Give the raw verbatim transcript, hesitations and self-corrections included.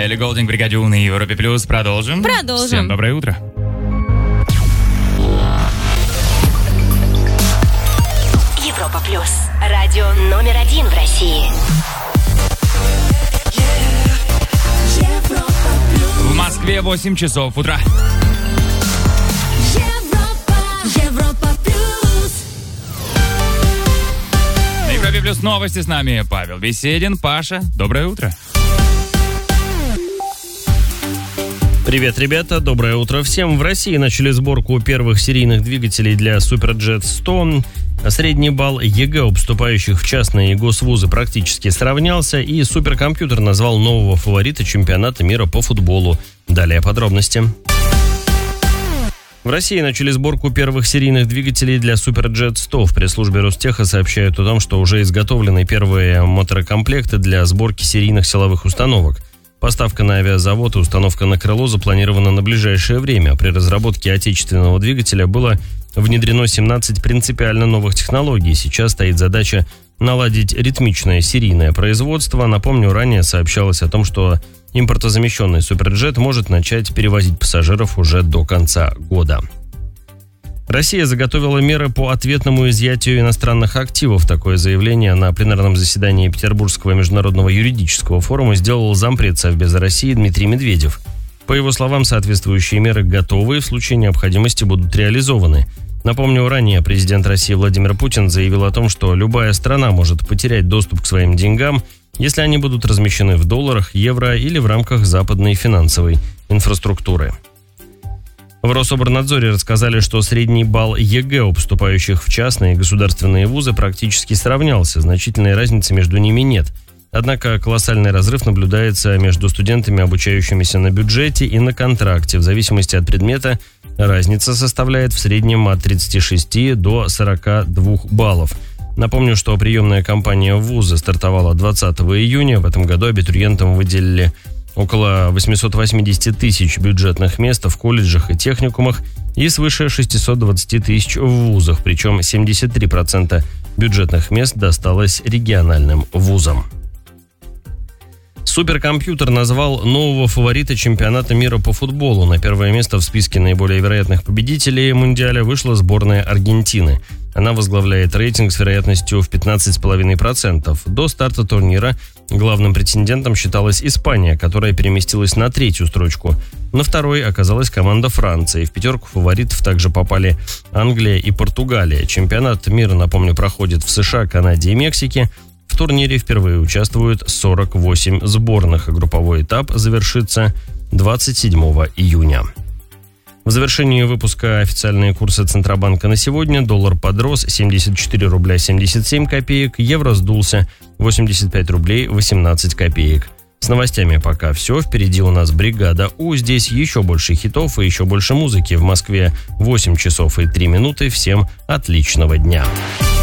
Элли Голдинг, Бригадю на Европе Плюс. Продолжим. Продолжим. Всем доброе утро. Европа Плюс. Радио номер один в России. В Москве восемь часов утра. Европа Плюс. На Европе Плюс новости, с нами Павел Беседин. Паша, доброе утро. Привет, ребята, доброе утро всем. В России начали сборку первых серийных двигателей для Суперджет сто. Средний балл ЕГЭ у поступающих в частные и госвузы практически сравнялся, и суперкомпьютер назвал нового фаворита чемпионата мира по футболу. Далее подробности. В России начали сборку первых серийных двигателей для Суперджет сто. В пресс-службе Ростеха сообщают о том, что уже изготовлены первые моторокомплекты для сборки серийных силовых установок. Поставка на авиазавод и установка на крыло запланирована на ближайшее время. При разработке отечественного двигателя было внедрено семнадцать принципиально новых технологий. Сейчас стоит задача наладить ритмичное серийное производство. Напомню, ранее сообщалось о том, что импортозамещенный Суперджет может начать перевозить пассажиров уже до конца года. Россия заготовила меры по ответному изъятию иностранных активов. Такое заявление на пленарном заседании Петербургского международного юридического форума сделал зампред Совбеза России Дмитрий Медведев. По его словам, соответствующие меры готовы и в случае необходимости будут реализованы. Напомню, ранее президент России Владимир Путин заявил о том, что любая страна может потерять доступ к своим деньгам, если они будут размещены в долларах, евро или в рамках западной финансовой инфраструктуры. В Рособорнадзоре рассказали, что средний балл ЕГЭ у поступающих в частные и государственные вузы практически сравнялся. Значительной разницы между ними нет. Однако колоссальный разрыв наблюдается между студентами, обучающимися на бюджете и на контракте. В зависимости от предмета разница составляет в среднем от тридцати шести до сорока двух баллов. Напомню, что приемная кампания в вузы стартовала двадцатого июня. В этом году абитуриентам выделили около восемьсот восемьдесят тысяч бюджетных мест в колледжах и техникумах и свыше шестьсот двадцать тысяч в вузах. Причем семьдесят три процента бюджетных мест досталось региональным вузам. Суперкомпьютер назвал нового фаворита чемпионата мира по футболу. На первое место в списке наиболее вероятных победителей Мундиаля вышла сборная Аргентины. Она возглавляет рейтинг с вероятностью в пятнадцать целых пять десятых процента. До старта турнира главным претендентом считалась Испания, которая переместилась на третью строчку. На второй оказалась команда Франции. В пятерку фаворитов также попали Англия и Португалия. Чемпионат мира, напомню, проходит в США, Канаде и Мексике. В турнире впервые участвуют сорок восемь сборных, а групповой этап завершится двадцать седьмого июня. В завершении выпуска официальные курсы Центробанка на сегодня. Доллар подрос семьдесят четыре рубля семьдесят семь копеек, евро сдулся восемьдесят пять рублей восемнадцать копеек. С новостями пока все. Впереди у нас бригада У. Здесь еще больше хитов и еще больше музыки. В Москве восемь часов и три минуты. Всем отличного дня.